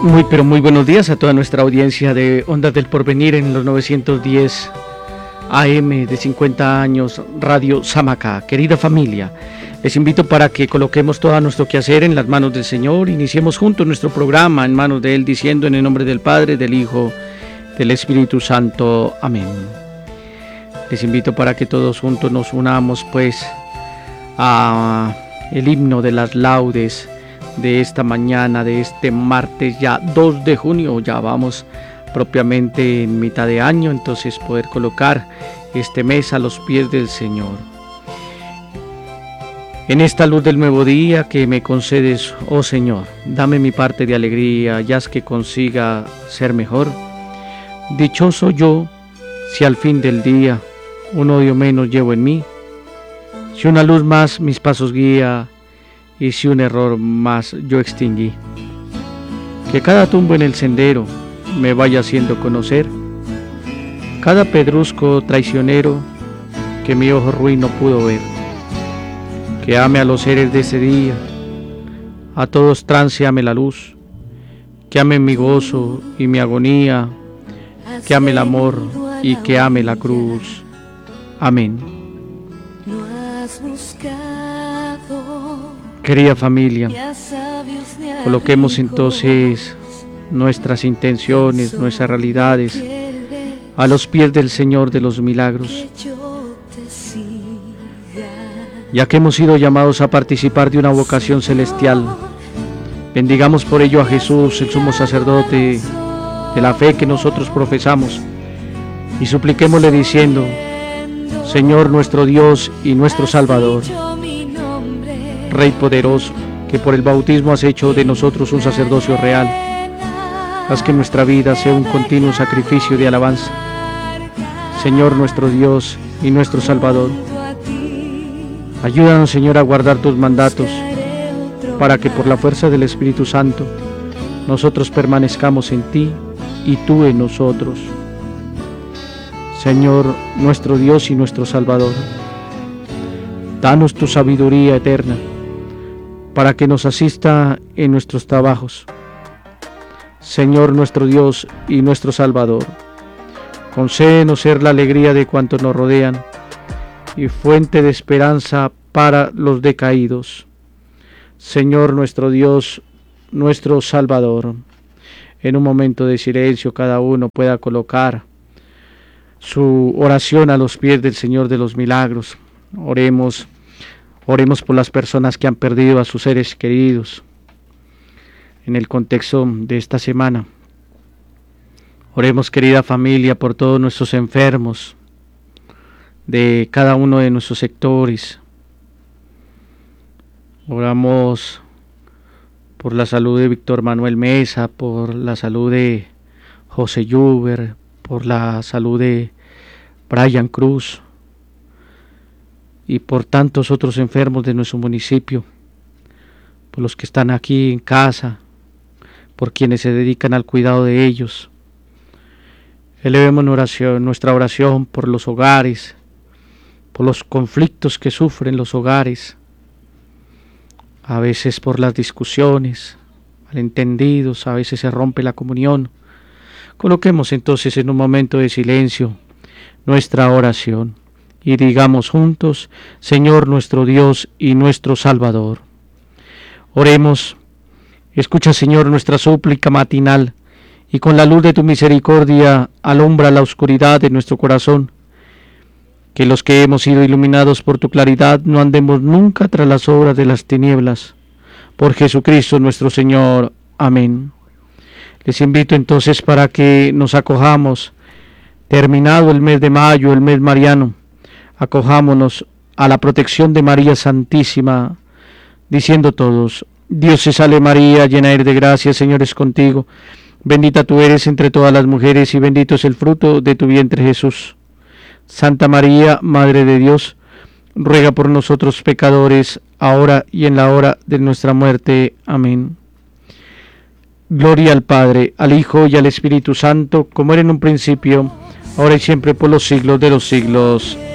Muy pero muy buenos días a toda nuestra audiencia de Ondas del Porvenir en los 910 AM de 50 años Radio Samacá. Querida familia, les invito para que coloquemos todo nuestro quehacer en las manos del Señor. Iniciemos juntos nuestro programa en manos de Él, diciendo en el nombre del Padre, del Hijo, del Espíritu Santo. Amén. Les invito para que todos juntos nos unamos pues a el himno de las laudes de esta mañana, de este martes ya 2 de junio, ya vamos propiamente en mitad de año, entonces poder colocar este mes a los pies del Señor. En esta luz del nuevo día que me concedes, oh Señor, dame mi parte de alegría, ya es que consiga ser mejor. Dichoso yo, si al fin del día un odio menos llevo en mí, si una luz más mis pasos guía, y si un error más yo extinguí. Que cada tumbo en el sendero me vaya haciendo conocer, cada pedrusco traicionero que mi ojo ruin no pudo ver. Que ame a los seres de ese día, a todos trance ame la luz, que ame mi gozo y mi agonía, que ame el amor y que ame la cruz. Amén. Querida familia, coloquemos entonces nuestras intenciones, nuestras realidades a los pies del Señor de los milagros. Ya que hemos sido llamados a participar de una vocación celestial, bendigamos por ello a Jesús, el sumo sacerdote de la fe que nosotros profesamos, y supliquémosle diciendo: Señor nuestro Dios y nuestro Salvador, Rey poderoso, que por el bautismo has hecho de nosotros un sacerdocio real, haz que nuestra vida sea un continuo sacrificio de alabanza. Señor nuestro Dios y nuestro Salvador, ayúdanos, Señor, a guardar tus mandatos, para que por la fuerza del Espíritu Santo nosotros permanezcamos en ti y tú en nosotros. Señor nuestro Dios y nuestro Salvador, danos tu sabiduría eterna, para que nos asista en nuestros trabajos. Señor nuestro Dios y nuestro Salvador, concédenos ser la alegría de cuantos nos rodean y fuente de esperanza para los decaídos. Señor nuestro Dios, nuestro Salvador, en un momento de silencio cada uno pueda colocar su oración a los pies del Señor de los milagros. Oremos por las personas que han perdido a sus seres queridos en el contexto de esta semana. Oremos, querida familia, por todos nuestros enfermos de cada uno de nuestros sectores. Oramos por la salud de Víctor Manuel Mesa, por la salud de José Lluver, por la salud de Brian Cruz y por tantos otros enfermos de nuestro municipio, por los que están aquí en casa, por quienes se dedican al cuidado de ellos. Elevemos nuestra oración por los hogares, por los conflictos que sufren los hogares, a veces por las discusiones, malentendidos, a veces se rompe la comunión. Coloquemos entonces en un momento de silencio nuestra oración y digamos juntos: Señor nuestro Dios y nuestro Salvador. Oremos. Escucha, Señor, nuestra súplica matinal, y con la luz de tu misericordia alumbra la oscuridad de nuestro corazón. Que los que hemos sido iluminados por tu claridad no andemos nunca tras las obras de las tinieblas. Por Jesucristo nuestro Señor. Amén. Les invito entonces para que nos acojamos, terminado el mes de mayo, el mes mariano, acojámonos a la protección de María Santísima, diciendo todos: Dios te salve María, llena eres de gracia, el Señor es contigo. Bendita tú eres entre todas las mujeres y bendito es el fruto de tu vientre Jesús. Santa María, Madre de Dios, ruega por nosotros pecadores, ahora y en la hora de nuestra muerte. Amén. Gloria al Padre, al Hijo y al Espíritu Santo, como era en un principio, ahora y siempre, por los siglos de los siglos.